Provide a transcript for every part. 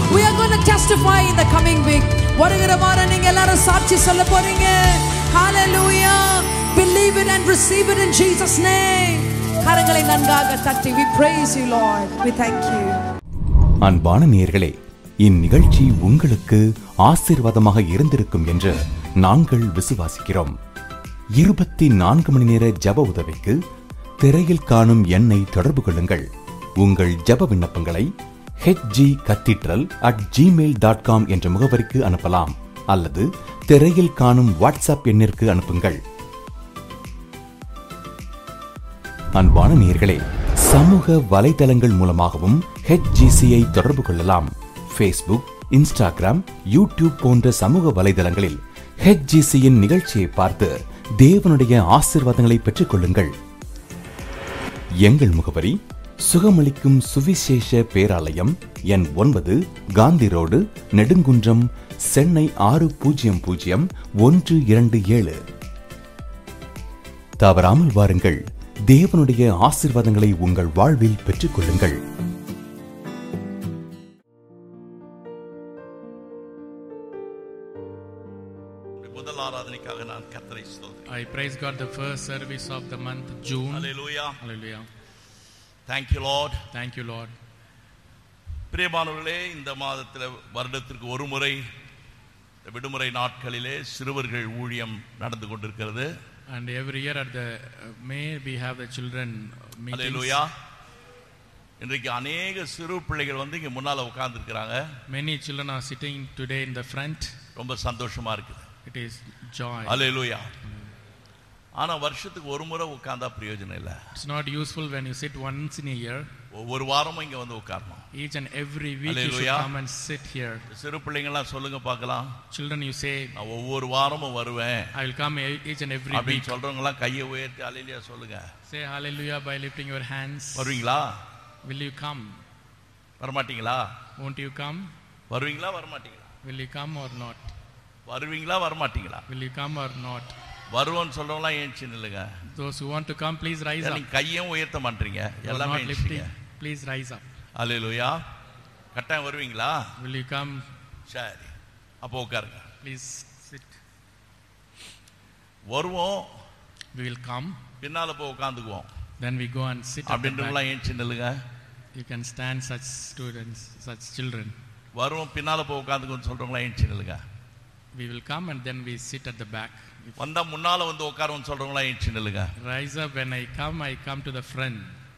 We are going to testify in the coming week. வருகிற வாரம் நீங்க எல்லாரும் சாட்சி சொல்ல போறீங்க. Hallelujah. Believe it and receive it in Jesus name. கரங்களை நன்றாக தட்டி we praise you Lord. We thank you. அன்பான நேயர்களே, இந்நிகழ்ச்சி உங்களுக்கு ஆசீர்வாதமாக இருந்திருக்கும் என்று நாங்கள் விசுவாசிக்கிறோம். 24 மணி நேர ஜெப உதவிக்கு திரையில் காணும் எண்ணை தொடர்பு கொள்ளுங்கள். உங்கள் ஜெப விண்ணப்பங்களை hgcathedral@gmail.com என்ற முகவரிக்கு அனுப்பலாம் அல்லது திரையில் காணும் வாட்ஸ்அப் எண்ணிற்கு அனுப்புங்கள். அன்பான நேயர்களே, சமூக வலைதளங்கள் மூலமாகவும் HGCயை தொடர்பு கொள்ளலாம். Facebook, Instagram, YouTube போன்ற சமூக வலைதளங்களில் HGCயின் நிகழ்ச்சியை பார்த்து தேவனுடைய ஆசீர்வாதங்களை பெற்றுக் கொள்ளுங்கள். எங்கள் முகவரி சுகமளிக்கும் சுவிசேஷ பேராலயம், எண் 9, காந்தி ரோடு, நெடுங்குன்றம், சென்னை 600127. தவறாமல் வாருங்கள். தேவனுடைய ஆசீர்வாதங்களை உங்கள் வாழ்வில் பெற்றுக் கொள்ளுங்கள். முதல் ஆராதனைக்காக நான் கர்த்தரை ஸ்தோத்திரிக்கிறேன். I praise God the first service of the month June. Hallelujah. Hallelujah. Thank you Lord. Thank you Lord. பிரியமானவர்களே, இந்த மாதத்தில் வருடத்திற்கு ஒரு முறை விடுமுறை நாட்களிலே சிறுவர்கள் ஊழியம் நடந்து கொண்டிருக்கிறது. And every year at the May we have the children meetings. Hallelujah. இன்றைக்கு अनेक சிறு பிள்ளைகள் வந்து இங்க முன்னால உட்கார்ந்து இருக்காங்க. Many children are sitting today in the front. ரொம்ப சந்தோஷமா இருக்குது. It is joy. Hallelujah. ஆனா வருஷத்துக்கு ஒரு முறை உட்கார்ந்தா பிரயோஜனம் இல்ல. It's not useful when you sit once in a year. ஒவ்வொரு வாரமும் இங்க வந்து உட்காரணும். Each and every week you should come and sit here. சிறு பிள்ளைங்க எல்லாம் சொல்லுங்க பார்க்கலாம். Children, you say, நான் ஒவ்வொரு வாரமும் வருவேன். I will come each and every அப்படி week. சொல்றவங்க எல்லாம் கையை உயர்த்தி ஹalleluya சொல்லுங்க. Say hallelujah by lifting your hands. வருவீங்களா? Will you come? வர மாட்டீங்களா? Won't you come? வருவீங்களா வர மாட்டீங்களா? Will you come or not? வருவீங்களா வர மாட்டீங்களா? Will you come or not? வருவோன்னு சொல்றவங்களாம் ஏஞ்சி நில்லுங்க. Those who want to come, please rise up. நீங்க கையும் உயர்த்த மாட்டீங்க. You are எல்லாமே not lifting. Please rise up. ஹalleluya. கட்டாயம் வருவீங்களா? Will you come? சரி. அப்போ உட்காருங்க. Please sit. வருவோம். We will come. பின்னால போய் உட்கார்ந்துக்குவோம். Then we go and sit at the அப்படின்றவங்களாம் back. ஏஞ்சி நில்லுங்க. You can stand such students, such children. வருவோம் பின்னால போய் உட்கார்ந்துக்குன்னு சொல்றவங்களாம் ஏஞ்சி நில்லுங்க. We will come and then we sit at the back. வந்தா முன்னால வந்து உட்காருன்னு சொல்றவங்களாம் ஏஞ்சி நில்லுங்க. Rise up. When I come to the front.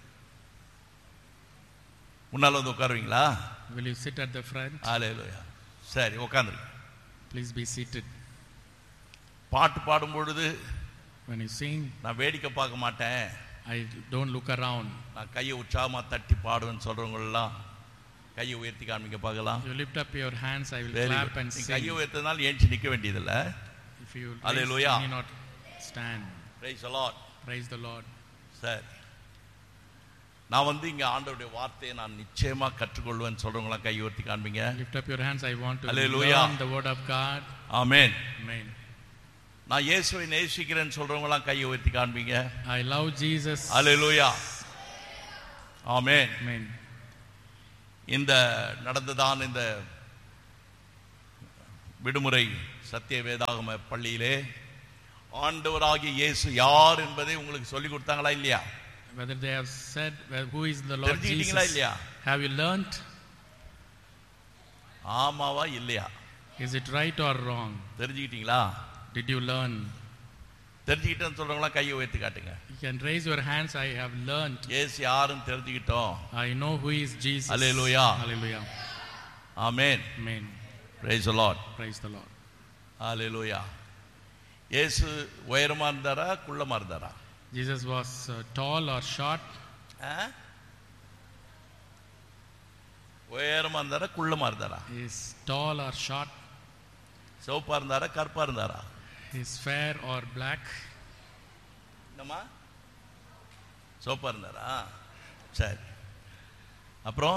முன்னால வந்து உட்காருவீங்களா? Will you sit at the front? ஹalleluya. சரி உட்கார்ந்துருங்க. Please be seated. பாட்டு பாடும் பொழுது When you sing, நான் வேடிக்கை பார்க்க மாட்டேன். I don't look around. நான் கையை உற்சாகமா தட்டி பாடுவேன்னு சொல்றவங்க எல்லாம் கையை உயர்த்தி காமிக்க பார்க்கலாம். You lift up your hands, I will Very clap good. and நீ sing. கையை உயர்த்தனால ஏஞ்சி நிக்க வேண்டியதில்லை. If you raise, Hallelujah. you need not stand. Praise the Lord. Praise the Lord. சரி. நான் வந்து இங்க ஆண்டவருடைய வார்த்தையை நான் நிச்சயமா கற்றுக்கொள்வேன்னு சொல்றவங்களாம் கையை உயர்த்தி காண்பீங்க. Lift up your hands. I want to Hallelujah. learn the word of God. Amen. Amen. நான் இயேசுவை நேசிக்கிறேன்னு சொல்றவங்களாம் கையை உயர்த்தி காண்பீங்க. I love Jesus. Hallelujah. Amen. Amen. இந்த நடந்ததான் இந்த விடுமுறை சத்திய வேதாகம பள்ளியிலே ஆண்டவராகிய இயேசு யார் என்பதை உங்களுக்கு சொல்லி கொடுத்தாங்களா இல்லையா? Whether they have said who is the Lord தெரிஞ்சுக்கிட்டீங்களா Jesus. இல்லையா? Have you learnt? ஆமாவா இல்லையா? Is it right or wrong? தெரிஞ்சுக்கிட்டீங்களா? Did you learn? தெரிஞ்சுக்கிட்டேன்னு சொல்றவங்களா கையை உயர்த்தி காட்டுங்க. You can raise your hands. I have learnt. இயேசு யாருன்னு தெரிஞ்சுக்கிட்டோம். I know who is Jesus. Hallelujah. Hallelujah. Amen. Amen. Praise the Lord. Praise the Lord. Hallelujah. இயேசு உயரமா இருந்தாரா குள்ளமா இருந்தாரா? Jesus was tall or short? உயரமா இருந்தாரா குள்ளமா இருந்தாரா? Is tall or short? சிவப்பா இருந்தாரா கருப்பா இருந்தாரா? Is fair or black? என்னம்மா சிவப்பா இருந்தாரா? சரி. அப்புறம்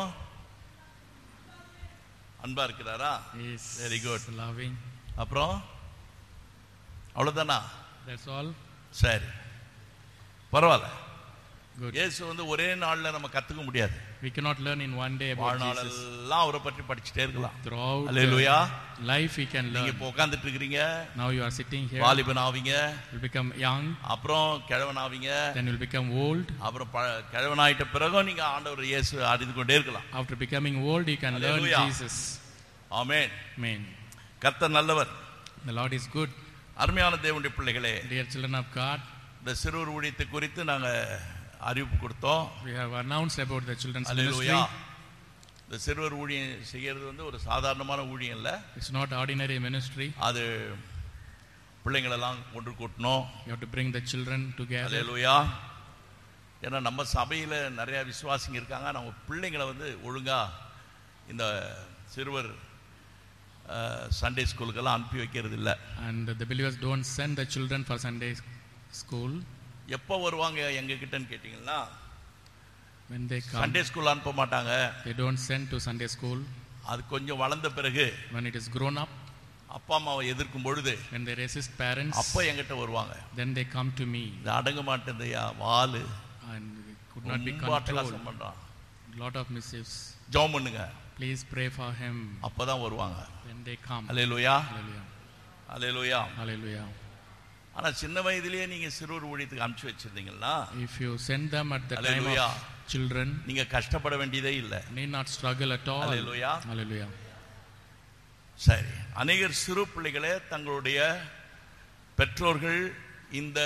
அன்பா இருக்கிறாரா? Is very good. loving. அப்புறம் அவ்வளவுதானா? That's all. சரி பரவாயில்ல. Good. இயேசு வந்து ஒரே நாள்ல நம்ம கத்துக்க முடியாது. We We cannot learn in one day about Jesus. வாழ்நாளெல்லாம் அவரை பற்றி படிச்சுட்டே இருக்கலாம். Throughout hallelujah. life we can நீங்க learn. இப்போ உட்கார்ந்துட்டு இருக்கீங்க, Now you are sitting here, வாலிபன் ஆவீங்க, you become young, அப்புறம் கிழவன் ஆவீங்க, then you will become old. அப்புறம் கிழவனாயிட்ட பிறகும் நீங்க ஆண்டவர் இயேசு அறிந்து கொண்டே இருக்கலாம். After becoming old, you can learn Hallelujah. Jesus. Amen. Amen. கர்த்தர் நல்லவர். The Lord is good. அருமையான தேவனுடைய பிள்ளைகளே, Dear children of God, இந்த சிறுவர் ஊழியத்தை குறித்து நாங்க அறிவிப்பு கொடுத்தோம். we have announced about the children's hallelujah. ministry. இந்த சிறுவர் ஊழியம் செய்யறது வந்து ஒரு சாதாரணமான ஊழியம் இல்ல. It's not ordinary ministry. அது பிள்ளைங்களெல்லாம் ஒன்று கூட்டணும். You have to bring the children together. அல்லேலூயா. ஏன்னா நம்ம சபையில நிறைய விசுவாசிங்க இருக்காங்க, நம்ம பிள்ளைங்களை வந்து ஒழுங்கா இந்த சிறுவர் சண்டே ஸ்கூலுக்கெல்லாம் அனுப்பி வைக்கிறது இல்லை. And the believers don't send the children for Sunday school. எப்போ வருவாங்க எங்க கிட்டன்னு கேட்டீங்கன்னா, When they come, Sunday school அனுப்ப மாட்டாங்க. they don't send to Sunday school. அது கொஞ்சம் வளர்ந்த பிறகு When it is grown up, அப்பா அம்மாவை எதிர்க்கும் பொழுது when they resist parents, அப்போ என்கிட்ட வருவாங்க. then they come to me. இது அடங்க மாட்டேந்தையா, வாலு And we could not be ரொம்ப controlled. அட்டகாசம் பண்றான், Lot of mischiefs. ஜெபம் பண்ணுங்க, Please pray for him. அப்பதான் வருவாங்க. When they come. Hallelujah. Hallelujah. Hallelujah. Hallelujah. ஆனா சின்ன வயதிலேயே நீங்க சிறுவர் ஊழியத்துக்கு அனுப்பிச்சு வச்சிருந்தீங்கன்னா, If you send them at the time Hallelujah. of children, நீங்க கஷ்டப்பட வேண்டியதே இல்லை. need not struggle at all. Hallelujah. Hallelujah. சரி, அநேகர் சிறு பிள்ளைகளே தங்களுடைய பெற்றோர்கள் இந்த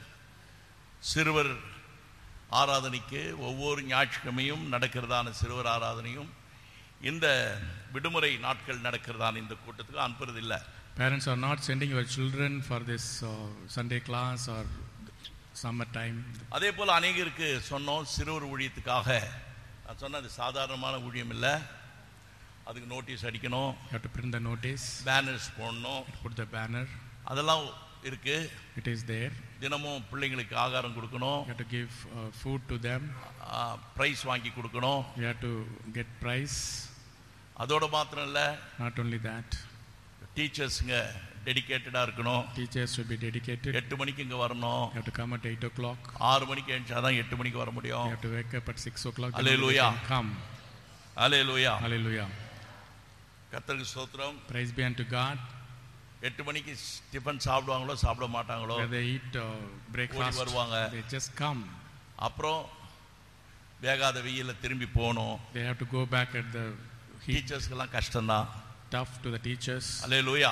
சிறுவர் ஆராதனைக்கு ஒவ்வொரு ஞாயிற்றுக்கிழமையும் நடக்கிறதான சிறுவர் ஆராதனையும் இந்த விடுமுறை நாட்கள் நடக்கிறதான இந்த கூட்டத்துக்கு அனுப்புறதில்லை. Parents are not sending your children for this Sunday class or summer time. அதே போல அநேகருக்கு சொன்னோம் சிறுவர் ஊழியத்துக்காக. நான் சொன்னது சாதாரணமான ஊழியம் இல்லை, அதுக்கு நோட்டீஸ் அடிக்கணும், You have to print the notice, banners போடணும், put the banner. அதெல்லாம் இருக்கு. It is there. தினமும் பிள்ளைங்களுக்கு ஆகாரம் கொடுக்கணும், You have to give food to them. Price வாங்கி கொடுக்கணும். You have to get prize. அதோட மாத்திரம் இல்லை, Not only that, டீச்சர்ஸுங்க டெடிகேட்டடாக இருக்கணும். teachers should be dedicated. 8 மணிக்கு இங்கே வரணும், You have to come at 8 o'clock. 6 மணிக்கு எழுந்தாதான் 8 மணிக்கு வர முடியும். You have to wake up at 6 o'clock. then Hallelujah. you can come. Hallelujah. Hallelujah. கர்த்தருக்கு ஸ்தோத்திரம். Praise be unto God. 8 மணிக்கு டிஃபன் சாப்பிடுவாங்களோ சாப்பிட மாட்டாங்களோ, Where they eat breakfast, வருவாங்க. they just come. அப்புறம் வேகாத வெயில திரும்பி போகணும். They have to go back at the heat. டீச்சர்ஸ்க்கெல்லாம் கஷ்டம்தான். Tough to the teachers. Hallelujah.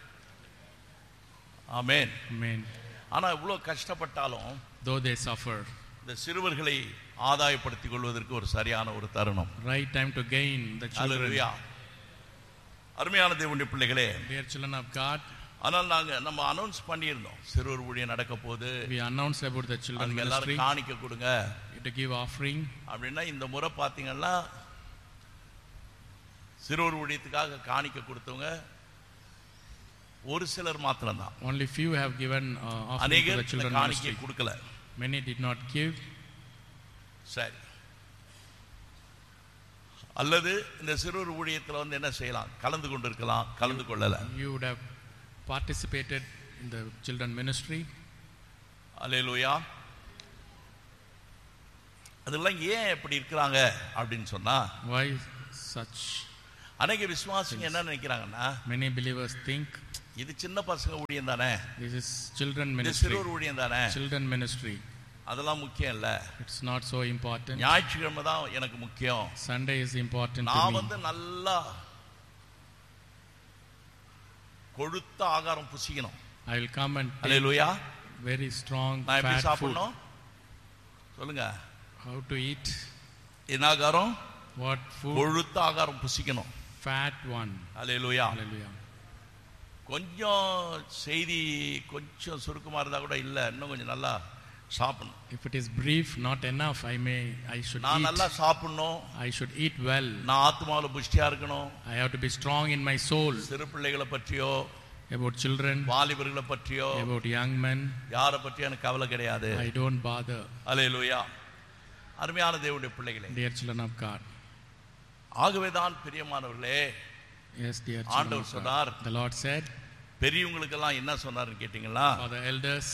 Amen. Amen. ஆனா இவ்வளோ கஷ்டப்பட்டாலும் Though they suffer, இந்த சிறுவர்களை ஆதாயப்படுத்திக் கொள்வதற்கு ஒரு சரியான ஒரு தருணம். right time to gain the children. அல்லேலூயா. அருமையான தேவனுடைய பிள்ளைகளே, Dear children of God, ஆனால் நம்ம அனௌன்ஸ் பண்ணியிருந்தோம் சிறுவர் ஊழியம் நடக்க போகுது, we announced about the children அதுக்கு ministry. எல்லாரும் காணிக்க கொடுங்க To give offering. அப்படின்னா இந்த முறை பார்த்தீங்கன்னா சிறுவர் ஊழியத்துக்காக காணிக்க கொடுத்தவங்க ஒரு சிலர் மாத்திரம்தான். Only few have given offering to அநேகர் the children காணிக்க ministry. கொடுக்கல. Many did not give. சரி, அல்லது இந்த சிறுவர் ஊழியத்தில் வந்து என்ன செய்யலாம், கலந்து கொண்டு இருக்கலாம், கலந்து கொள்ளல. You would have participated in the children ministry. அல்லேலூயா. அதெல்லாம் ஏன் எப்படி இருக்கிறாங்க அப்படின்னு சொன்னா, Why such? அநேக விசுவாசிங்க என்ன நினைக்கிறாங்கன்னா, Many believers think இது சின்ன பசங்க ஊழியம் தானே, this is children இது ministry. சிறுவர் ஊழியம் தானே, Children ministry. அதெல்லாம் முக்கியம் இல்ல, It's not so important. ஞாயிற்றுக்கிழமை தான் எனக்கு முக்கியம். Sunday is important நான் to me. வந்து நல்லா கொழுத்த ஆகாரம் புசிக்கணும். I will come and take hallelujah. very strong நான் எப்படி fat food. சாப்பிடணும் சொல்லுங்க, How to eat? என்ன ஆகாரம்? What food? கொழுத்த ஆகாரம் புசிக்கணும். Fat one. அல்லேலூயா. Hallelujah. கொஞ்சம் செய்தி கொஞ்சம் சுருக்கமா இருந்தா கூட இல்ல, இன்னும் கொஞ்சம் நல்லா சாப்பிடணும். If it is brief, not enough, I should நான் eat. நல்லா சாப்பிடணும், I should eat well. நான் ஆத்மாவுல புஷ்டியா இருக்கணும். I have to be strong in my soul. சிறு பிள்ளைகளை பற்றியோ About children, வாலிபர்களை பற்றியோ about young men, யாரை பற்றியும் எனக்கு கவலை கிடையாது. I don't bother. அல்லேலூயா. அருமையான தேவனுடைய பிள்ளைகளே, Dear children of God. ஆகவேதான் பிரியமானவர்களே, Yes, dear children ஆண்டவர் of God. சொன்னார், The Lord said, பெரியவங்களுக்கெல்லாம் என்ன சொன்னார்னு கேட்டீங்களா, for the elders,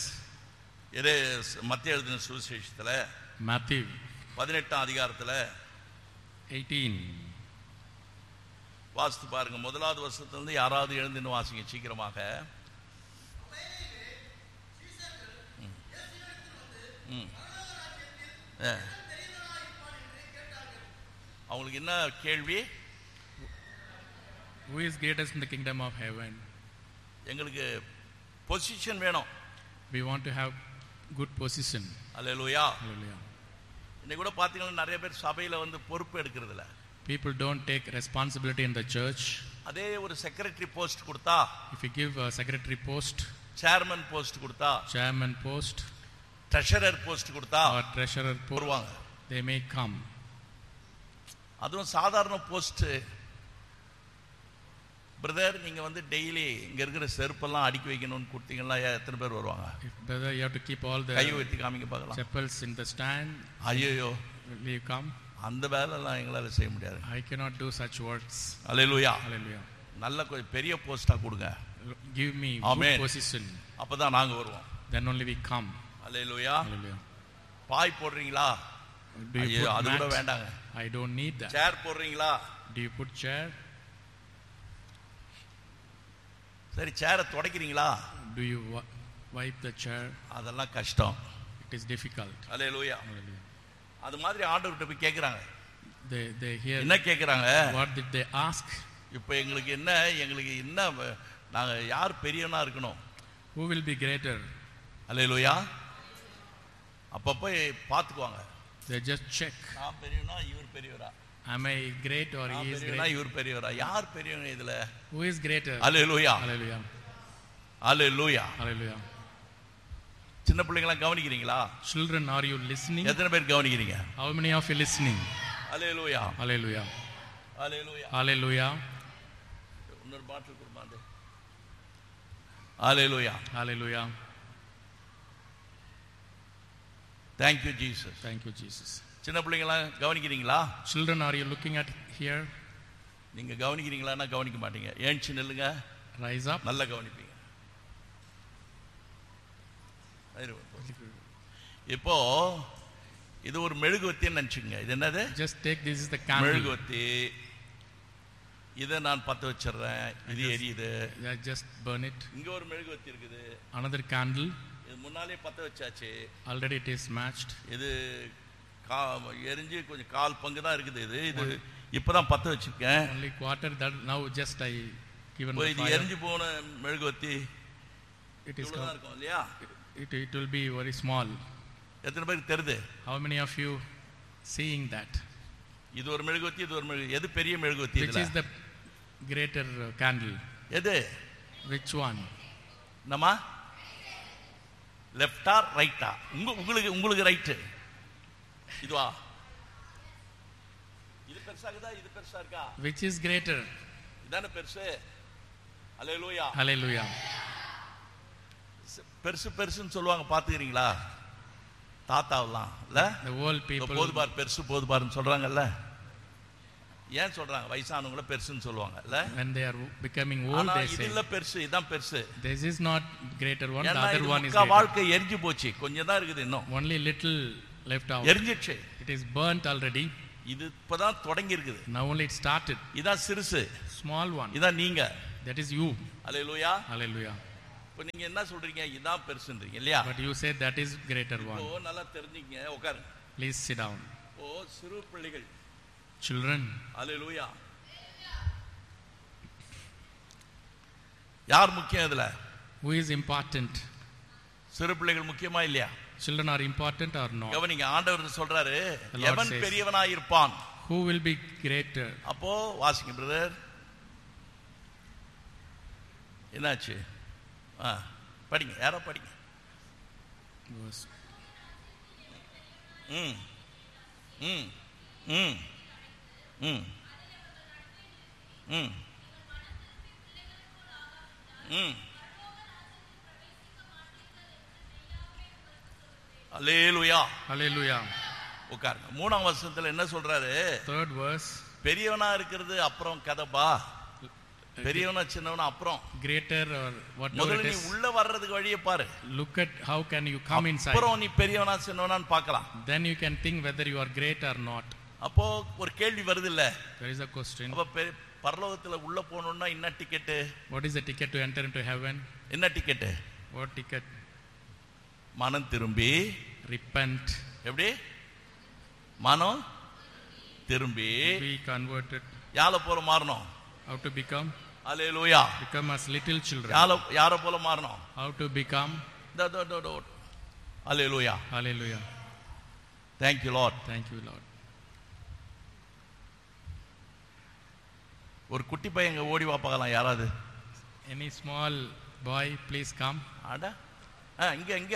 மத்திய எழுதின சுவிசேஷத்துல Matthew 18ஆம் அதிகாரத்துல 18. வாசித்து பாருங்க. முதலாவது வருஷத்திலிருந்து யாராவது எழுந்து வாசிங்க சீக்கிரமாக. அவங்களுக்கு என்ன கேள்வி? Who is greatest in the kingdom of heaven? எங்களுக்கு பொசிஷன் வேணும். We want to have good position. Hallelujah. Hallelujah. இன்னைக்கு கூட பாத்தீங்கன்னா நிறைய பேர் சபையில வந்து பொறுப்பு எடுக்கிறது இல்ல. People don't take responsibility in the church. அதே ஒரு செக்ரட்டரி போஸ்ட் கொடுத்தா, If you give a secretary post, chairman post கொடுத்தா, chairman post, ட்ரெஷரர் போஸ்ட் கொடுத்தா or treasurer post, வருவாங்க. they may come. அதுவும் சாதாரண போஸ்ட். பிரதர் நீங்க வந்து டெய்லி இங்க இருக்கிற செருப்பெல்லாம் அடுக்கி வைக்கணும்னு கொடுத்தீங்கன்னா எத்தனை பேர் வருவாங்க? If brother you have to keep all guy the வைத்து காமிங்க பார்க்கலாம். chapels in the stand, ஐயோ will you come? அந்த வேலைலாம் எங்களால செய்ய முடியாது. I cannot do such works. Hallelujah. Hallelujah. நல்ல கொஞ்சம் பெரிய போஸ்டா கொடுங்க. Give me Amen. good position. அப்பதான் நாங்க வருவோம். Then only we come. Hallelujah. Hallelujah. பாய் போடுறீங்களா? Do you ஐயோ அது கூட put mat? வேண்டாங்க. I don't need that. சேர் போடுறீங்களா? Do you put chair? சரி சேரை துடைக்கிறீங்களா? Do you wipe the chair? அதெல்லாம் கஷ்டம். It is difficult. Hallelujah. Hallelujah. அது மாதிரி ஆண்டவர்கிட்ட போய் கேக்குறாங்க. They hear. என்ன கேக்குறாங்க? What did they ask? இப்போ எங்களுக்கு என்ன நாங்க யார் பெரியவனா இருக்கணும்? Who will be greater? அல்லேலூயா. அப்பப்ப பாத்துக்குவாங்க. They just check. நான் பெரியவனா இவர் பெரியவரா? Am I great or he is great? இவர் பெரியவரா? யார் பெரியவங்க இதுல? Who is greater? Hallelujah. Hallelujah. Hallelujah. Hallelujah. சின்ன பிள்ளைங்களா கவனிக்கிறீங்களா? Children, are you listening? எத்தனை பேர் கவனிக்கிறீங்க? How many of you listening? Hallelujah. Hallelujah. Hallelujah. Hallelujah. இன்னொரு பாட்டில் குர்பான். அல்லேலூயா. Hallelujah. Thank you Jesus. Thank you Jesus. சின்ன பிள்ளைங்களா கவனிக்கிறீங்களா? Children, are you looking at here? நீங்க கவனிக்கிறீங்களான்னா கவனிக்க மாட்டீங்க. ஏன்ச்சு நில்லுங்க. Rise up. நல்லா கவனிப்பீங்க. இப்போ இது ஒரு மெழுகுவத்தின்னு நினைச்சுங்க. இது என்னது? Just take, this is the candle. மெழுகுவத்தி. இதை நான் பத்த வச்சிடுறேன். இது எரியுது. Just burn it. இங்க ஒரு மெழுகுவத்தி இருக்குது. Another candle. இது முன்னாலே பத்த வச்சாச்சு. Already it is matched. இது எரிஞ்சு கொஞ்சம் கால் பங்கு தான் இருக்குது. இது இப்பதான் பத்த வச்சிருக்கேன். Only quarter that now just I given the இது fire. எரிஞ்சு போன மெழுகுவத்தி It is இவ்வளவுதான் இருக்கும் இல்லையா? it will be very small. எத்தனை பேருக்கு தெரியுது? How many of you seeing that? இது ஒரு மெழுகுவத்தி, இது ஒரு மெழுகு. எது பெரிய மெழுகுவத்தி? Which is the greater candle? எது? Which one? நம்ம லெஃப்டா ரைட்டா? உங்களுக்கு ரைட். இதுவா? இது பெருசாகுதா இது பெருசா இருக்கா? Which is greater? இதானே பெருசு. அல்லேலூயா. Hallelujah. பெருசு பெருசுன்னு சொல்லுவாங்க, பாத்துக்கிறீங்களா? தாத்தாவெல்லாம் இல்ல, The old people. போதுபார் பெருசு போதுபார்னு சொல்றாங்கல்ல. ஏன் சொல்றாங்க? வயசானவங்கள பெருசுன்னு சொல்லுவாங்க இல்ல. When they are becoming old, ஆனா they இது say இல்ல பெருசு, இதான் பெருசு. this is not greater one, the ஏன்னா other இது one is முக்கா greater. வாழ்க்கை எரிஞ்சு போச்சு, கொஞ்சம் தான் இருக்குது இன்னும். Only little left out. எரிஞ்சிடுச்சு. It is burnt already. இது இப்பதான் தொடங்கி இருக்குது. Now only it started. இதான் சிறுசு. Small one. இதான் நீங்க. That is you. Hallelujah. Hallelujah. இப்போ நீங்க என்ன சொல்றீங்க? இதான் பெருசுன்றீங்க இல்லையா? But you said that is greater one. ஓ நல்லா தெரிஞ்சுங்க. உட்காருங்க. Please sit down. ஓ சிறு பிள்ளைகள். Children. அல்லேலூயா. யார் முக்கியம் இதுல? Who is important? சிறு பிள்ளைகள் முக்கியமா இல்லையா? Children are important or not? கவனிங்க, ஆண்டவர் சொல்றாரு The Lord எவன் says, பெரியவனாய் இருப்பான். Who will be greater? அப்போ வாசிங்க பிரதர். என்னாச்சு? படிங்க, யாரோ படிங்க. Verse. ம் ம் ம் ம் ம் ம். அல்லேலூயா. Hallelujah. உட்காருங்க. 3ஆம் வசனத்துல என்ன சொல்றாரு? Third verse. பெரியவனா இருக்கிறது அப்புறம் கதப்பா, பெரியவனா சின்னவனா அப்புறம். Greater or whatever முதல்ல it நீ is. உள்ள வர்றதுக்கு வழியை பாரு. Look at how can you come inside. அப்புறம் நீ பெரியவனா சின்னவனான்னு பார்க்கலாம். Then you can think whether you are great or not. அப்போ ஒரு கேள்வி வருது இல்ல, There is a question. அப்ப பரலோகத்துல உள்ள போகணும்னா என்ன ticket? What is the ticket to enter into heaven? என்ன டிக்கெட்? What ticket? மனம் திரும்பி, Repent. எப்படி மனம் திரும்பி Be converted. யார போல மாறணும்? How to become? Hallelujah. Become as little children. யார போல மாறணும்? How to become? Hallelujah. Hallelujah. Thank you Lord. Thank you, Lord. ஒரு குட்டி பையன் ஓடி வா பார்க்கலாம் யாராவது. Any small boy, please come. அட இங்க இங்க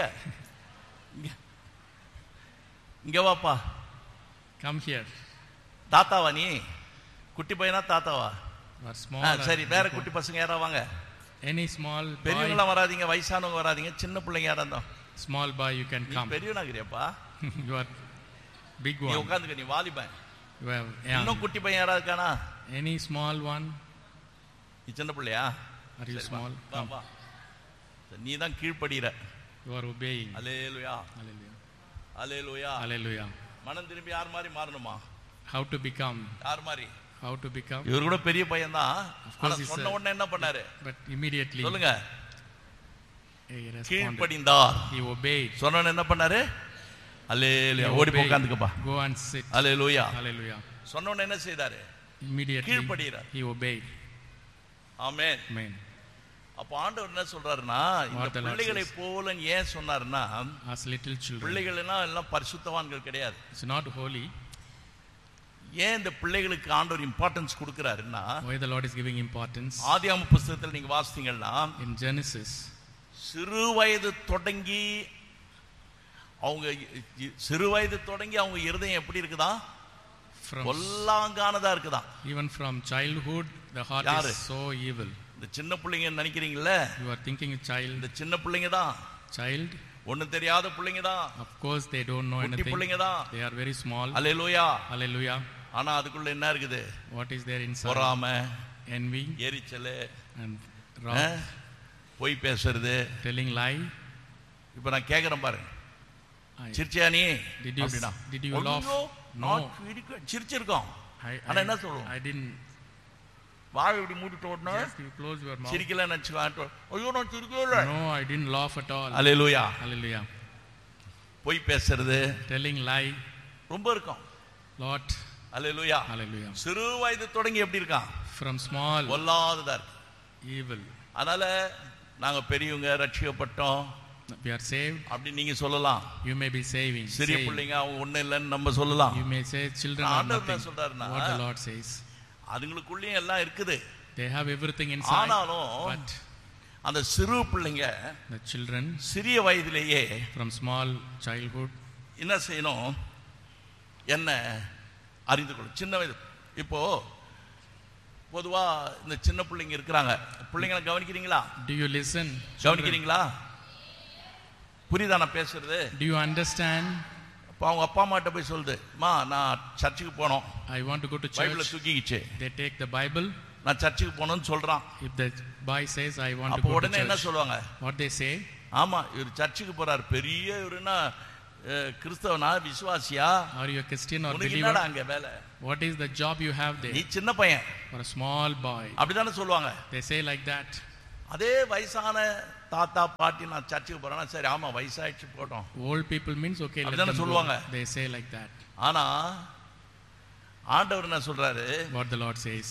இங்க வாப்பா. Come here. தாத்தாவா நீ? குட்டி பையனா தாத்தாவா? Or small. சரி, வேற குட்டி பசங்க யாரா வாங்க. Any small boy. பெரியவங்க வராதீங்க, வயசானவங்க வராதீங்க, சின்ன பிள்ளைங்க யாரா இருந்தா. Small boy, you can come. பெரியவனாகிறியாப்பா? You are big நீ one. உட்கார்ந்துக்க, நீ வாலிபன். You have இன்னும் young. குட்டி பையன் யாரா இருக்கானா? Any small one? நீ சின்ன பிள்ளையா? Are you small? வா Come. வா. நீ தான் கீழ்ப்படிற. You are obeying. Hallelujah. Hallelujah. Hallelujah. Hallelujah. மனம் திரும்பி யார் மாதிரி மாறணுமா? How to become? யார் மாதிரி? How to become? இவர் கூட பெரிய பையன் தான். Of course, ஆனா he's சொன்ன உடனே என்ன பண்ணாரு? But immediately சொல்லுங்க. he responded. கீழ்ப்படிந்தார். He obeyed. சொன்ன உடனே என்ன பண்ணாரு? அல்லேலூயா. He ஓடி obeyed. உட்கார்ந்துக்கப்பா. Go and sit. Hallelujah. Hallelujah. சொன்ன உடனே என்ன செய்தாரு? Immediately கீழ்ப்படிகிறார். he obeyed. Amen. Amen. அப்ப ஆண்டவர் என்ன சொல்றாருன்னா, இந்த What the Lord பிள்ளைகளை says. போல ஏன் சொன்னாருன்னா, As little children. பிள்ளைகள்னா எல்லாம் பரிசுத்தவான்கள் கிடையாது. It's not holy. ஏன் இந்த பிள்ளைகளுக்கு ஆண்டவர் importance கொடுக்கிறாருன்னா, Why the Lord is giving importance? ஆதியாகம புத்தகத்தில் நீங்க வாசித்தீங்கன்னா, In Genesis, சிறு வயது தொடங்கி அவங்க இருதயம் எப்படி இருக்குதா? from கொல்லாங்கானதா இருக்குதா? even from childhood, the heart யாரு? is so evil. இந்த சின்ன பிள்ளைங்க நினைக்கிறீங்கல்ல, You are thinking child, இந்த சின்ன பிள்ளைங்க தான், child. ஒண்ணும் தெரியாத பிள்ளைங்க தான், Of course, they don't know குட்டி anything. பிள்ளைங்க தான். They are very small. Hallelujah. Hallelujah. ஆனா அதுக்குள்ள என்ன இருக்குது? What is there inside? பொறாமை, Envy எரிச்சல், and wrath, பொய் பேசுறது. telling lie. இப்ப நான் கேக்குறேன் பாருங்க, I- சிரிச்சியா நீ? Did you அப்படின்னா, did you laugh? ஐயோ, No. நான் சிரிச்சிருக்கோம். ஆனா என்ன சொல்லுவோம்? I didn't. வாய் இப்படி மூடிட்டு ஓடனா Just you close your mouth. சிரிக்கல நினைச்சுக்கோ. ஐயோ நான் சிரிக்கவே இல்லை. No, I didn't laugh at all. Hallelujah. Hallelujah. பொய் பேசுறது Telling lie, ரொம்ப இருக்கும். Lord. அல்லேலூயா. Hallelujah. சிறு வயது தொடங்கி எப்படி இருக்கான்? From small, கொல்லாததா இருக்கு. evil. அதனால நாங்க பெரியவங்க ரட்சிக்கப்பட்டோம் We are saved. அப்படி நீங்க சொல்லலாம். You may be saving. சிறிய Saying. பிள்ளைங்க அவங்க ஒண்ணு இல்லைன்னு நம்ம சொல்லலாம். You may say children are ஆண்டவர் என்ன nothing. சொல்றாருன்னா, What the Lord says. அதுங்களுக்குள்ளேயும் எல்லாம் இருக்குது. They have everything inside. ஆனாலும் But அந்த சிறு பிள்ளைங்க the children சிறிய வயதிலேயே from small childhood, என்ன செய்யணும்? என்ன அறிந்து கொள்ளும். சின்ன வயது இப்போ பொதுவா இந்த சின்ன பிள்ளைங்க இருக்கிறாங்க. பிள்ளைங்களை கவனிக்கிறீங்களா? do you listen? Children, கவனிக்கிறீங்களா? புரியுதா நான் பேசுறது? do you understand? இப்போ அவங்க அப்பா அம்மாட்ட போய் சொல்லுது, மா நான் சர்ச்சுக்கு போனோம், I want to go to பைபிளை church. தூக்கிக்கிச்சு, They take the Bible. நான் சர்ச்சுக்கு போனோம்னு சொல்றான். If the boy says, I want to அப்போ go to உடனே என்ன church, சொல்லுவாங்க? what they say? ஆமா இவர் சர்ச்சுக்கு போறாரு, பெரிய இவருன்னா கிறிஸ்தவனா விசுவாசியா, Are you a Christian or உனக்கு என்னடா believer? அங்க வேலை? What is the job you have நீ there? சின்ன பையன் For a small boy. அப்படிதானே சொல்லுவாங்க. They say like that. அதே வயசான தாத்தா பாட்டி நான் சர்ச்சுக்கு போறேன்னா சரி ஆமா வயசாயிடுச்சு போட்டோம் Old people means okay, let அப்படிதானே them go. சொல்லுவாங்க. They say like that. ஆனா ஆண்டவர் என்ன சொல்றாரு? What the Lord says.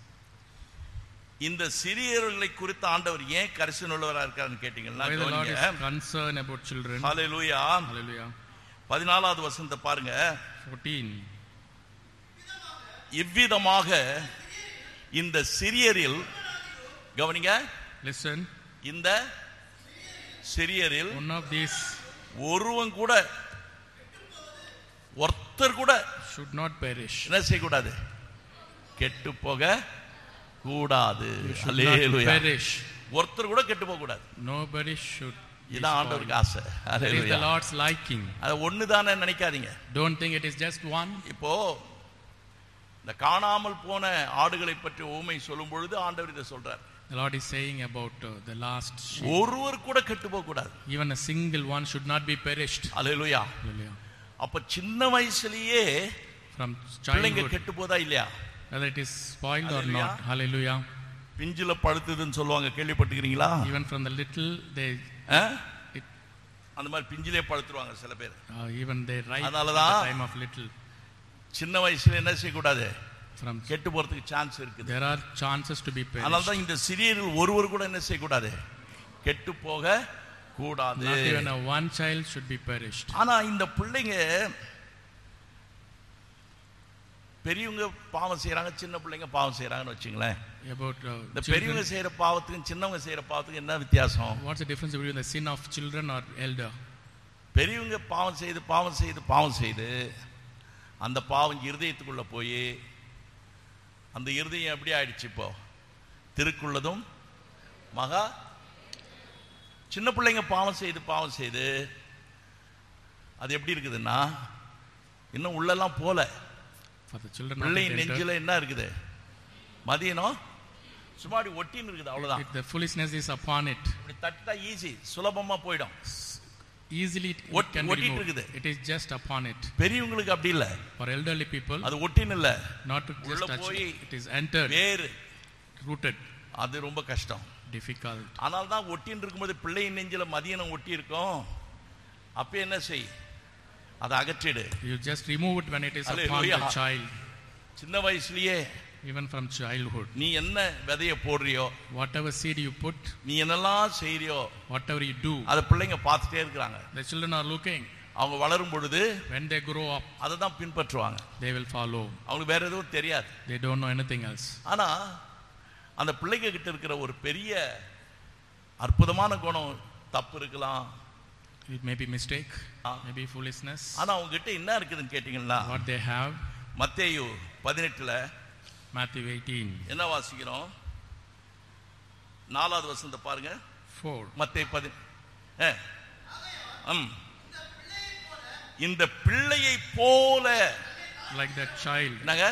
இந்த சிறியவர்களை குறித்து ஆண்டவர் ஏன் கரிசனை உள்ளவரா இருக்காருன்னு கேட்டீங்கன்னா, Why the Lord is கவனிங்க. concerned about children. Hallelujah. Hallelujah. 14வது வசனத்தை பாருங்க. 14. இவ்விதமாக இந்த சிறியரில் கவனிங்க, Listen. இந்த சிறியரில் One of these ஒருத்தர் கூட should not perish. என்ன செய்யக்கூடாது? கெட்டு போக கூடாது. Should not hallelujah. perish. ஒருத்தர் கூட கெட்டு போக கூடாது. Nobody should. be இதான் spoiled. ஆண்டவருக்கு ஆசை. That is the hallelujah. Lord's liking. அது ஒண்ணுதானே நினைக்காதீங்க. Don't think it is just one. இப்போ இந்த காணாமல் போன ஆடுகளை பற்றி ஊமை சொல்லும் பொழுது ஆண்டவர் இதை சொல்றார். The Lord is saying about the last sheep. ஒருவர் கூட கெட்டு போக கூடாது. Even a single one should not be perished. Hallelujah. Hallelujah. அப்ப சின்ன வயசுலயே from பிள்ளைங்க childhood, கெட்டு போதா இல்லையா? whether it is spoiled or Hallelujah. not. Hallelujah. பிஞ்சில பழுத்துதுன்னு சொல்லுவாங்க, கேள்விப்பட்டிருக்கிறீங்களா? Even from the little, they அந்த மாதிரி பிஞ்சிலே பழுத்துருவாங்க சில பேர். even they ripe at the அதனாலதான் time of little. சின்ன வயசுல என்ன செய்யக்கூடாது, From கெட்டு போறதுக்கு சான்ஸ் இருக்குது. there are chances to be perished. அதனாலதான் இந்த சிறியர்கள் ஒருவர் கூட என்ன செய்யக்கூடாது, கெட்டு போக கூடாது. Not even one child should be perished. ஆனா இந்த பிள்ளைங்க பெரியவங்க பாவம் செய்யறாங்க, சின்ன பிள்ளைங்க பாவம் செய்யறாங்கன்னு வச்சுங்களேன். About இந்த children, பெரியவங்க செய்யற பாவத்துக்கும் சின்னவங்க செய்யற பாவத்துக்கும் என்ன வித்தியாசம்? what's the difference between the sin of children or elder? பெரியவங்க பாவம் செய்து பாவம் செய்து பாவம் செய்து அந்த பாவம் இருதயத்துக்குள்ள போய் அந்த இருதயம் எப்படி ஆயிடுச்சு, இப்போ திருக்குள்ளதும் மகா. சின்ன பிள்ளைங்க பாவம் செய்து அது எப்படி இருக்குதுன்னா இன்னும் உள்ளெல்லாம் போல. For the children, பிள்ளை not enter. நெஞ்சில என்ன இருக்குது, மதியனம் சும்மாடி ஒட்டின்னு இருக்குது, அவ்வளவுதான். The foolishness is upon it. இப்படி தட்டா ஈஸி, சுலபமா போயிடும். Easily it can be ஒட்டிட்டு removed. இருக்குது. It is just upon it. பெரியவங்களுக்கு அப்படி இல்ல, For elderly people, அது ஒட்டின்னு இல்ல, not to just உள்ள touch போய் it. It is entered, வேறு, rooted, அது ரொம்ப கஷ்டம். difficult. ஆனால் தான் ஒட்டின்னு இருக்கும்போது பிள்ளை நெஞ்சில மதியனம் ஒட்டி இருக்கும், அப்ப என்ன செய், அதை அகற்றிடு. You just remove it when it is upon Hallelujah. the child. சின்ன வயசுலயே Even from childhood, நீ என்ன விதைய போடுறியோ, whatever seed you put, நீ என்னெல்லாம் செய்யறியோ, whatever you do, அதை பிள்ளைங்க பார்த்துட்டே இருக்கிறாங்க. the children are looking. அவங்க வளரும் பொழுது When they grow up, அதை தான் பின்பற்றுவாங்க. they will follow. அவங்களுக்கு வேற எதுவும் தெரியாது. They don't know anything else. ஆனா அந்த பிள்ளைங்க கிட்ட இருக்கிற ஒரு பெரிய அற்புதமான குணம், தப்பு இருக்கலாம், It may be mistake, maybe foolishness. ஆனா அவங்க கிட்ட என்ன இருக்குதுன்னு கேட்டீங்கன்னா, What they have, மத்தேயு 18 Matthew 18, என்ன வாசிக்கிறோம், 4வது வசனத்தை பாருங்க. 4. மத்தேயு 18 இந்த பிள்ளையை போல, Like that child, என்னங்க,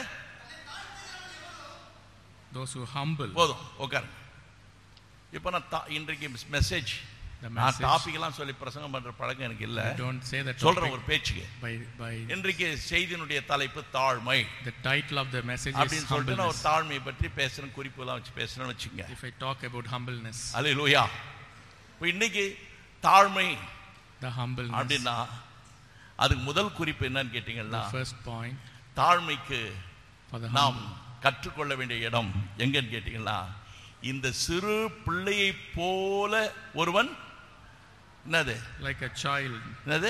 those who humble. போதும் உட்காருங்க. இப்போ நான் இன்றைக்கு மெசேஜ், The நான் message, டாபிக் எல்லாம் சொல்லி பிரசங்கம் பண்ற பழக்கம் எனக்கு இல்ல, I don't say that சொல்ற topic ஒரு பேச்சுக்கு. by இன்றைக்கு செய்தியினுடைய தலைப்பு தாழ்மை the title of the message is அப்படின்னு சொல்லிட்டு நான் ஒரு humbleness. தாழ்மையை பற்றி பேசுறேன், குறிப்பு எல்லாம் வச்சு பேசுறேன்னு வச்சுங்க. If I talk about humbleness, அல்லேலூயா. இப்போ இன்னைக்கு தாழ்மை the humbleness, அப்படின்னா அதுக்கு முதல் குறிப்பு என்னன்னு கேட்டீங்கன்னா, the first point தாழ்மைக்கு for the நாம் humble, கற்றுக்கொள்ள வேண்டிய இடம் எங்கன்னு கேட்டீங்கன்னா, இந்த சிறு பிள்ளையை போல ஒருவன் என்னது, like a child. என்னது,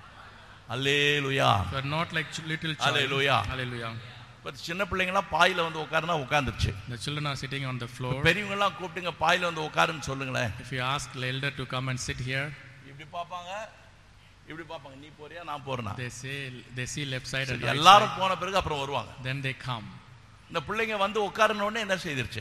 அல்லேலூயா. You are not like little child. Hallelujah. Hallelujah. இப்போ சின்ன பிள்ளைங்கலாம் பாயில வந்து உட்காருனா உட்கார்ந்துருச்சு. The children are sitting on the floor. பெரியவங்க எல்லாம் கூப்பிட்டுங்க பாயில வந்து உட்காருன்னு சொல்லுங்களேன். If you ask the elder to come and sit here, இப்படி பாப்பாங்க, இப்படி பாப்பாங்க, நீ போறியா நான் போறேனா, they see left side and right எல்லாரும் side. போன பிறகு அப்புறம் வருவாங்க. Then they come. இந்த பிள்ளைங்க வந்து உட்காருன உடனே என்ன செய்திருச்சு,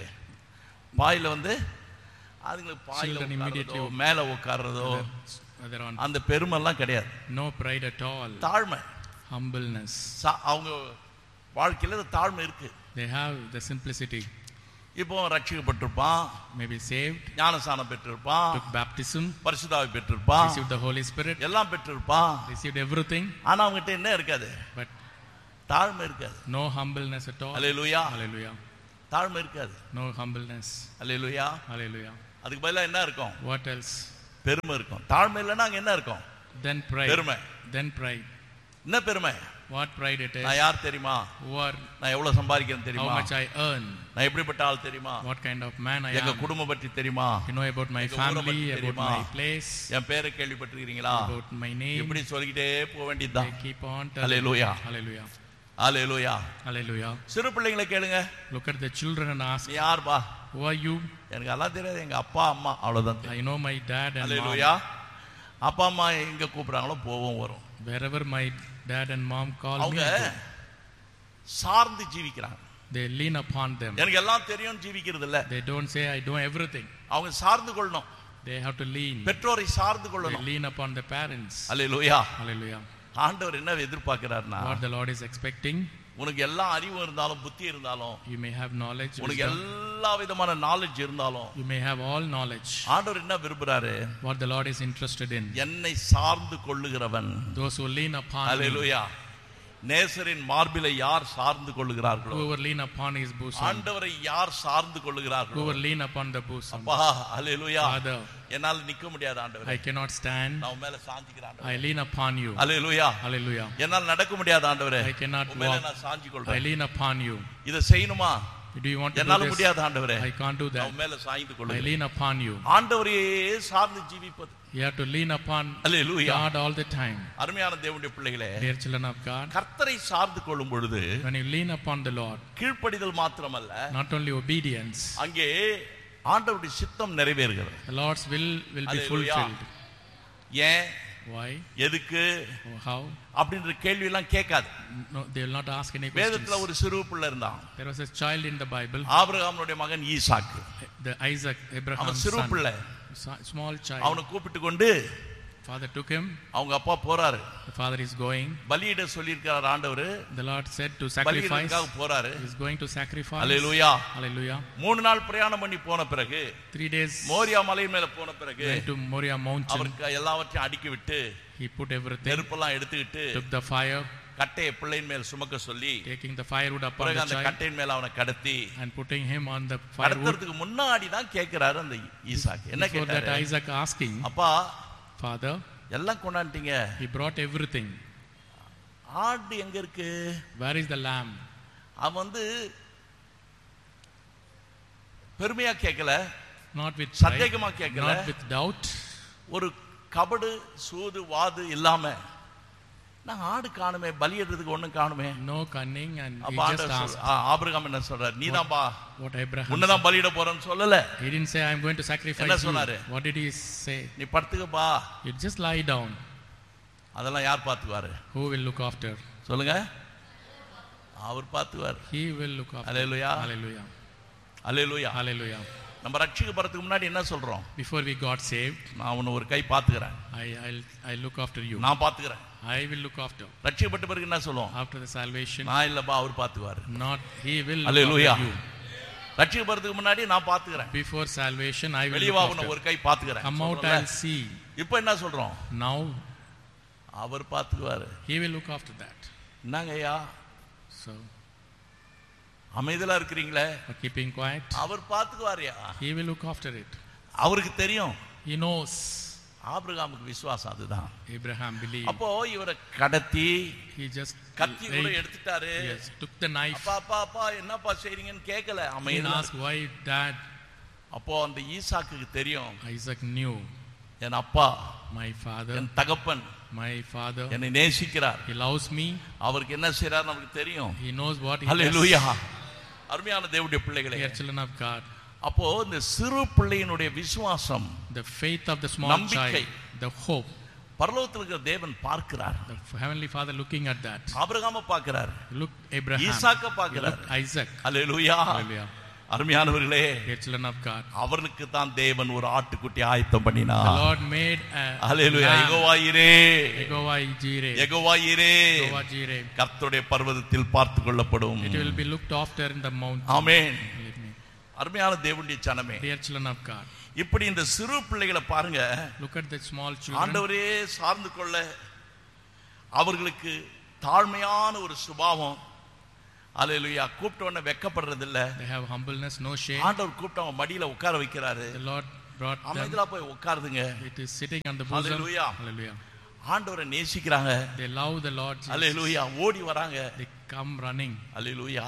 பாயில வந்து அதுங்களுக்கு பாயில Children immediately உட்கார்றதோ மேல உட்கார்றதோ Whether on அந்த பெருமைலாம் கிடையாது. no pride at all. தாழ்மை, Humbleness. அவங்க வாழ்க்கையில இந்த தாழ்மை இருக்கு. They have the simplicity. இப்போ ரட்சிக்கப்பட்டிருப்பான், Maybe saved, ஞானஸ்நானம் பெற்றிருப்பான், took baptism, பரிசுத்தாவி பெற்றிருப்பான், received the Holy Spirit, எல்லாம் பெற்றிருப்பான். received everything, ஆனா அவங்ககிட்ட என்ன இருக்காது, but தாழ்மை இருக்காது. no humbleness at all. Hallelujah. Hallelujah. தாழ்மை இருக்காது. No humbleness. அல்லேலூயா. Hallelujah. அதுக்கு பதிலா என்ன இருக்கும், What else? பெருமை இருக்கும். தாழ்மை இல்லைன்னா அங்க என்ன இருக்கும், Then pride. பெருமை. Then pride. என்ன பெருமை, What pride it is? நான் யார் தெரியுமா, Who are, நான் எவ்வளவு சம்பாதிக்கிறேன் how தெரியுமா, much I earn, நான் எப்படிப்பட்ட ஆள் தெரியுமா, what kind of man I எங்க am. குடும்பம் பற்றி தெரியுமா, You know about my எங்க ஊரை family, பற்றி about தெரியுமா, my place, என் பேரை கேள்விப்பட்டிருக்கிறீங்களா, about my name. இப்படி சொல்லிக்கிட்டே போக வேண்டியதுதான். They keep on telling. Hallelujah. Hallelujah. Hallelujah. Hallelujah. சிறு பிள்ளைங்களை கேளுங்க, Look at the children and ask, நீ யார்பா, who are you? எனக்கு எல்லாம் தெரியாது, எங்க அப்பா அம்மா அவ்வளவுதான் தெரியும். I know my dad and hallelujah. mom. அப்பா அம்மா எங்க கூப்பிடுறாங்களோ போவோம் வரும். Wherever my dad and mom call me, அவங்க I go. சார்ந்து ஜீவிக்கிறாங்க. They lean upon them. எனக்கு எல்லாம் தெரியும் ஜீவிக்கிறது இல்ல, They don't say I know everything. அவங்க சார்ந்து கொள்ளணும், They have to lean. பெற்றோரை சார்ந்து They கொள்ளணும். lean upon the parents. Hallelujah. Hallelujah. ஆண்டவர் என்ன எதிர்பார்க்கிறார்னா, What the Lord is expecting, உனக்கு எல்லா அறிவும் இருந்தாலும் புத்தி இருந்தாலும், you may have knowledge, உனக்கு wisdom. எல்லா விதமான நாலேஜ் இருந்தாலும், You may have all knowledge. ஆண்டவர் என்ன விரும்புறாரு, What the Lord is interested in, என்னை சார்ந்து கொள்ளுகிறவன். those who lean upon me. அல்லேலூயா. நேசரின் மார்பிலை யார் சார்ந்து கொள்ளுகிறார்களோ, whoever lean upon his bosom, ஆண்டவரை யார் சார்ந்து கொள்ளுகிறார்களோ, whoever lean upon the bosom. அப்பா ஹalleluya. Father, என்னால நிக்க முடியாது ஆண்டவரே, I cannot stand. நான் உன் மேல சாஞ்சிக்கிறேன் ஆண்டவரே. I lean upon you. Hallelujah. Hallelujah. என்னால நடக்க முடியாது ஆண்டவரே, I cannot உன் மேல walk. நான் சாஞ்சி I கொள்றேன். lean upon you. இத செய்யணுமா? Do you want to என்னால do this? முடியாது ஆண்டவரே, I can't do நான் that. உன் மேல சாய்ந்து I கொள்றேன். lean upon you. ஆண்டவரையே சார்ந்து ஜீவிப்பது. You have to lean upon hallelujah. God all the time. அருமையான தேவனுடைய பிள்ளைகளே, Dear children of God, கர்த்தரை சார்ந்து கொள்ளும் பொழுது when you lean upon the Lord, கீழ்ப்படிதல் மாத்திரமல்ல, not only obedience, அங்கே ஆண்டவருடைய சித்தம் நிறைவேறுகிறது. the Lord's will be Hallelujah. fulfilled. ஏன், Why? எதுக்கு Or how? அப்படின்ற கேள்வி எல்லாம் கேட்காது. No, they will not ask any questions. வேதத்துல ஒரு சிறு பிள்ளை இருந்தான். There was a child in the Bible, ஆபிரகாமுடைய மகன் ஈசாக்கு. the Isaac, Abraham's அவன் சிறு son, பிள்ளை. small child. அவனை கூப்பிட்டு கொண்டு Father took him. அவங்க அப்பா போறாரு. The father is going. பலியிட சொல்லியிருக்கிறார் ஆண்டவர். The Lord said to sacrifice. பலியிடறதுக்காக போறாரு. He is going to sacrifice. Hallelujah. Hallelujah. 3 நாள் பிரயாணம் பண்ணி போன பிறகு, 3 days மோரியா மலையின் மேல போன பிறகு, went to Moriah mountain. அவருக்கு எல்லாவற்றையும் அடுக்கி விட்டு, He put everything, நெருப்பெல்லாம் எடுத்துக்கிட்டு, took the fire, கட்டையை பிள்ளையின் மேல் சுமக்க சொல்லி, taking the firewood upon பிறகு the அந்த child கட்டையின் மேல அவனை கடத்தி, and putting him on the firewood. கடத்துறதுக்கு முன்னாடி தான் கேட்கிறாரு அந்த ஈசாக்கு. என்ன Before that, கேட்டாரு? Isaac asking, அப்பா, Father, எல்லாம் கொண்டாண்டிங்க, he brought everything. ஆடு எங்க இருக்கு? Where is the lamb? அவன் வந்து பெருமையா கேட்கல, Not with pride, சந்தேகமா கேட்கல, not with doubt. ஒரு கபடு சூது வாது இல்லாம, நான் ஆடு காணுமே, பலியிடுறதுக்கு ஒண்ணும் காணுமே. No cunning, and he அப்ப just ஆண்டவர் asked ஆபிரகாம் என்ன சொல்றாரு? நீதான்பா what Abraham உன்னதான் said. பலியிட போறேன்னு சொல்லல. He didn't say, I'm going to என்ன sacrifice you. சொன்னாரு? What did he say? நீ படுத்துக்கப்பா, You just lie down. அதெல்லாம் யார் பாத்துக்குவாரு? Who will look after? சொல்லுங்க, அவர் பாத்துக்குவார். He will look after. Hallelujah. Hallelujah. Hallelujah. Hallelujah. நம்ம ரட்சிக்கப்படுறதுக்கு முன்னாடி என்ன சொல்றோம்? Before we got saved, நான் உன்னை ஒரு கை பாத்துக்கிறேன், I'll look after you. நான் பாத்துக்கிறேன். I will look after. ரட்சிக்கப்பட்ட பிறகு என்ன சொல்லுவோம்? After the salvation, நான் இல்லப்பா, அவர் பாத்துக்குவாரு. not he will look hallelujah. after you. ரட்சிக்கப்படுறதுக்கு முன்னாடி நான் பாத்துக்கிறேன், Before salvation, I will வெளியே look வா, உன்னை after. ஒரு கை பாத்துக்கிறேன். Come out, சொல்றோம்ல? I'll see. இப்போ என்ன சொல்றோம்? Now, our பாத்துக்குவாரு. he will look after that. என்னங்க ஐயா, So, அமைதியா இருக்கிறீங்களே? for keeping quiet, our பாத்துக்குவாருயா. he will look after it. அவருக்கு தெரியும். He knows. ஆபிரகாமுக்கு விசுவாசம் அதுதான். Abraham believed. அப்போ இவரை கடத்தி He just கத்தி கூட laid- எடுத்துட்டாரு. yes, took the knife. அப்பா அப்பா அப்பா என்னப்பா செய்றீங்கன்னு கேட்கல, He அமைதியா. asked, why dad? அப்போ அந்த ஈசாக்குக்கு தெரியும், Isaac knew, என் அப்பா, my father, என் தகப்பன் my father, என்னை நேசிக்கிறார், he loves me. அவருக்கு என்ன செய்றார் நமக்கு தெரியும். He knows what he hallelujah. does. அருமையான தேவனுடைய பிள்ளைகளே, Dear children of God, அப்போ இந்த சிறு பிள்ளையினுடைய விசுவாசம், the faith of the small நம்பிக்கை. child, the hope, பரலோகத்தில் இருக்கிற தேவன் பார்க்கிறார். the heavenly father looking at that. ஆபிரகாமை பார்க்கிறார், Look Abraham, ஈசாக்க he பார்க்கிறார். looked Isaac. அல்லேலூயா. Hallelujah. அருமையானவர்களே, Dear children of God, அவர்களுக்கு தான் தேவன் ஒரு ஆட்டுக்குட்டி ஆயத்தம் the பண்ணினார். Lord made a hallelujah. lamb. Jehovah ஈரே, Yehova Jireh, யெகோவா ஈரே, Yehova Jireh. கர்த்தருடைய பர்வதத்தில் பார்த்து கொள்ளப்படும். It will be looked after in the mountain. Amen. Believe me. அருமையான தேவனுடைய ஜனமே, Dear children of God, இப்படி இந்த சிறு பிள்ளைகளை பாருங்க, look at the small children. ஆண்டவரே சார்ந்து கொள்ள அவர்களுக்கு தாழ்மையான ஒரு சுபாவம். அல்லேலூயா. கூப்பிட்டவன வெக்கப்படுறது இல்ல. They have humbleness, no shame. ஆண்டவர் கூப்பிட்டவங்க மடியில உட்கார வைக்கிறாரு. The Lord brought them. அமைதியா போய் உட்காருதுங்க. It is sitting on the bosom. Hallelujah. Hallelujah. ஆண்டவரை நேசிக்கிறாங்க. They love the Lord Jesus. அல்லேலூயா. ஓடி வராங்க. They come running. அல்லேலூயா.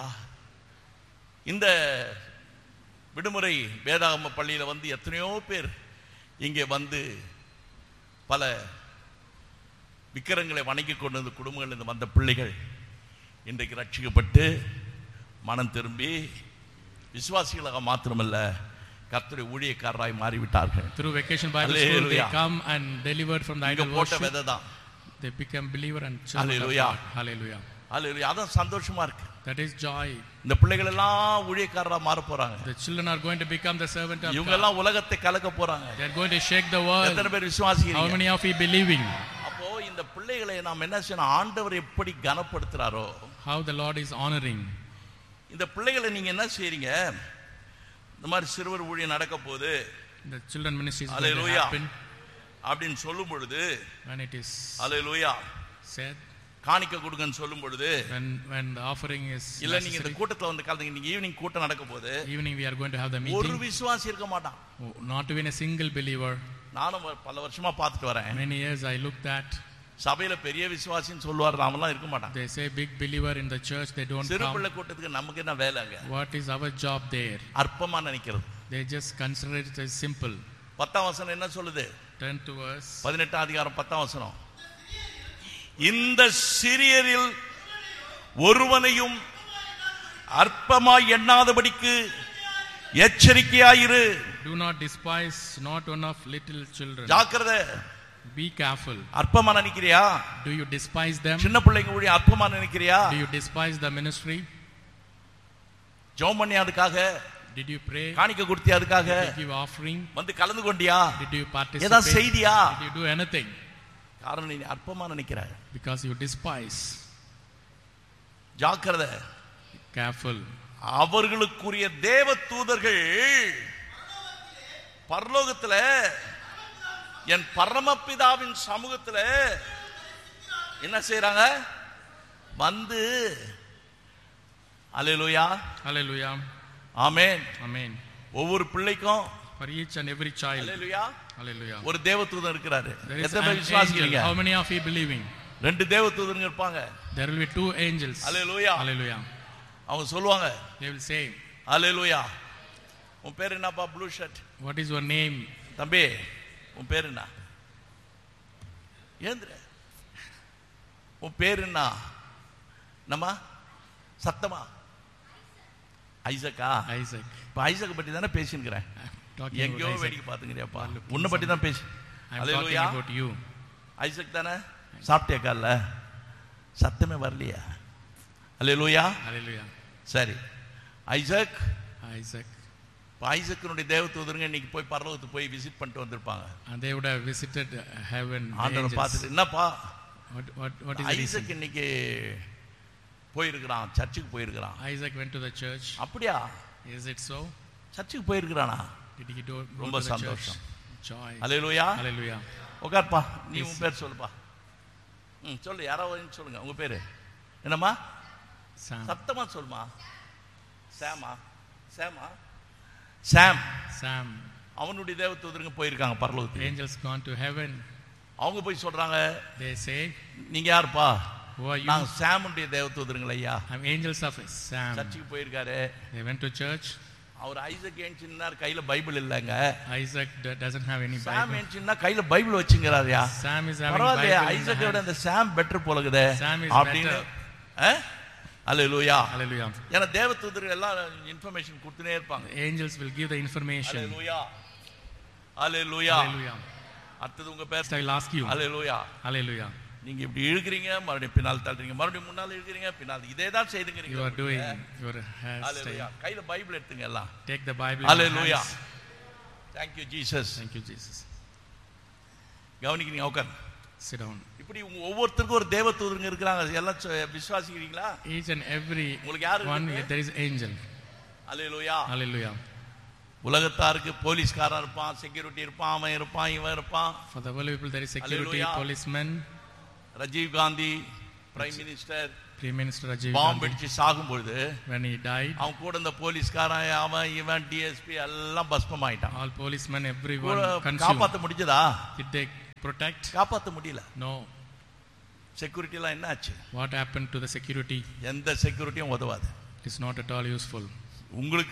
இந்த விடுமுறை வேதாகம பள்ளியில வந்து எத்தனையோ பேர் இங்கே வந்து பல விக்கிரங்களை வணங்கி கொண்டு வந்த குடும்பங்கள் வந்த பிள்ளைகள் இன்றைக்கு ரட்சிக்கப்பட்டு மனம் திரும்பி விசுவாசிகளாக மாத்திரமல்ல கர்த்தருடைய ஊழியக்காரராய் மாறிவிட்டார்கள். Through Vacation Bible School, they come and delivered from the இங்க idol போட்ட worship. விதை தான். They become believer and children of Hallelujah. God. Hallelujah. அல்லேலூயா. அதான் சந்தோஷமா இருக்கு. That is joy. இந்த பிள்ளைகள் எல்லாம் ஊழியக்காரரா மாற போறாங்க. The children are going to become the servant of இவங்க God. எல்லாம் உலகத்தை கலக்க போறாங்க. They are going to shake the world. எத்தனை பேர் How விசுவாசிக்கிறீங்க? many of you believing? அப்போ இந்த பிள்ளைகளை நாம் என்ன செய்யணும்? ஆண்டவர் எப்படி கனப்படுத்துறாரோ, How the Lord is honoring. இந்த பிள்ளைகளை நீங்க என்ன செய்றீங்க? இந்த மாதிரி சிறுவர் ஊழியம் நடக்க போகுது, The children ministry is going to Hallelujah. happen. அப்படின்னு சொல்லும் பொழுது, When it is hallelujah, said, காணிக்க கொடுங்கன்னு சொல்லும் பொழுது, when the offering is இல்ல நீங்க இந்த necessary, கூட்டத்துல வந்து கலந்துங்க, நீங்க ஈவினிங் கூட்டம் நடக்க போது evening we are going to have the ஒரு meeting, விசுவாசி இருக்க மாட்டான். not even a single believer. நானும் பல வருஷமா பார்த்துட்டு வரேன். Many years I looked at, சபையில பெரிய விசுவாசின்னு சொல்லுவார், நாமெல்லாம் இருக்க மாட்டான். they say big believer in the church, they don't சிறு come. பிள்ளை கூட்டத்துக்கு நமக்கு என்ன வேலைங்க? What is our job there? அற்பமா நினைக்கிறது. They just consider it as simple. 10ஆம் வசனம் என்ன சொல்லுது? Turn to verse 18ஆம் அதிகாரம் 10ஆம் வசனம். இந்த சிறியரில் ஒருவனையும் அற்பமாய் எண்ணாதபடிக்கு எச்சரிக்கையாயிரு. do not despise not one of little children. ஜாக்கிரதை. Be careful. அற்பமா நினைக்கிறியா? Do you despise them? சின்ன பிள்ளைங்க ஊழியம் அற்பமா நினைக்கிறியா? Do you despise the ministry? ஜெபம் பண்ணி அதுக்காக, Did you pray? காணிக்க கொடுத்தியா அதுக்காக, Did you give offering? வந்து கலந்து கொண்டியா, Did you participate? ஏதாவது செய்தியா? Did you do anything? காரணம் நீ அற்பமா நினைக்கிற. Because you despise. ஜாக்கிரதை. Careful. அவர்களுக்குரிய தேவ தூதர்கள் பரலோகத்துல என் பரமபிதாவின் சமூகத்துல என்ன செய்றாங்க? வந்து அல்லேலூயா, Hallelujah. ஆமென். Amen. ஒவ்வொரு பிள்ளைக்கும் For each and every child. Hallelujah Hallelujah. ஒரு தேவதூதன் இருக்கிறாரு. There is எத்தனை an பேர் விசுவாசிக்கிறீங்க? angel. How many of you believing? 2 தேவதூதர்கள் இருப்பாங்க. There will be 2 angels. Hallelujah. Hallelujah. அவங்க சொல்லுவாங்க, They will say, அல்லேலூயா. உன் பேர் என்னப்பா? Blue shirt. what is your name? தம்பி உன் பேர் என்ன? ஏந்திர. உன் பேர் என்ன? நம்ம சத்தமா ஐசக்கா? Isaac. இப்ப ஐசக் பத்தி தானே பேசிக்கிறேன். Talking எங்கேயோ about Isaac. வேடிக்கை பாத்துக்கிறியாப்பா? உன்னை பத்தி தான் பேசி. I'm talking hallelujah. about you. Isaac தானே? சாப்பிட்டியா கால்ல? சத்தமே வரலையா? அல்லேலூயா. Hallelujah. சரி, ஐசக். Isaac. ஐசக்கினுடைய தேவதூதருங்க இன்னைக்கு போய் பரலோகத்துக்கு போய் விசிட் பண்ணிட்டு வந்திருப்பாங்க. And they would have visited heaven. the ஆண்டவரை angels. பார்த்துட்டு, என்னப்பா What is the Isaac reason? இன்னைக்கு போயிருக்கிறான், சர்ச்சுக்கு போயிருக்கிறான். Isaac went to the church. அப்படியா? Is it so? சர்ச்சுக்கு போயிருக்கிறானா? Did he go ரொம்ப to the church? சந்தோஷம். Joy. அல்லேலூயா. Hallelujah. உட்கார்ப்பா. நீ உன் பேர் சொல்லுப்பா. சொல்லு, யாராவது சொல்லுங்க உங்க பேரு என்னம்மா? Sam. சத்தமா சொல்லுமா. சாமா? சாமா? சாம். Sam. அவனுடைய தேவதூதருங்க போயிருக்காங்க பரலோகத்துக்கு. Angels gone to heaven. அவங்க போய் சொல்றாங்க, They say, நீங்க யாருப்பா? who are you? நாங்க சாமுடைய தேவதூதருங்கள ஐயா. I'm angels of Sam. சர்ச்சுக்கு போயிருக்காரு. They went to church. Our Isaac ஏன்சின்னார், கையில பைபிள் இல்லைங்க. Isaac doesn't have any Sam Bible. ஏன்சின்னா கையில பைபிள் வச்சுங்கிறாருயா. Sam is having பரவாயில்லையா, Bible in the ஐசக்கை விட hand. அந்த சாம் பெட்டர் போலகுதே Sam is அப்படின்னு. அல்லேலூயா. Hallelujah. ஏன்னா தேவதூதர்கள் எல்லாம் இன்ஃபர்மேஷன் கொடுத்துனே இருப்பாங்க. The angels will give the information. Hallelujah. Hallelujah. Hallelujah. அடுத்தது உங்க பேர். Next I will ask you. Hallelujah. Hallelujah. நீங்க இப்படி இழுக்கிறீங்க, மறுபடியும் பின்னால் தள்ளுறீங்க, மறுபடியும் முன்னால இழுக்கிறீங்க, பின்னால் இதே தான் செய்துக்கிறீங்க. You are doing your hallelujah. hairstyle. கையில பைபிள் எடுத்துங்க எல்லாம். Take the Bible in your hallelujah. hands. Thank you Jesus. Thank you, Jesus. கவனிக்கிறீங்க, உட்கார். Sit down. இப்படி ஒவ்வொருத்தருக்கும் ஒரு தேவதூதருங்க இருக்கிறாங்க. எல்லாம் விசுவாசிக்கிறீங்களா? Each and every உங்களுக்கு யாரு one, இருக்கு? there is angel. Hallelujah. Hallelujah. உலகத்தாருக்கு போலீஸ்காரன் இருப்பான், செக்யூரிட்டி இருப்பான், அவன் இருப்பான், இவன் இருப்பான். For the world people, there is security, Hallelujah. policemen. Rajiv Gandhi prime minister Prime Minister Rajiv பாம்பு Gandhi, அடிச்சு சாகும் பொழுது when he died, அவன் கூட இந்த போலீஸ்காரன், அவன் இவன் டிஎஸ்பி எல்லாம் பஸ்பம் ஆயிட்டான். all policemen, everyone consumed. காப்பாத்த முடிஞ்சதா? Did they protect? காப்பாத்த முடியல. No. செக்யூரிட்டி எல்லாம் என்ன ஆச்சு? What happened to the security? எந்த செக்யூரிட்டியும் உதவாது. It's not at all useful. உங்களுக்கு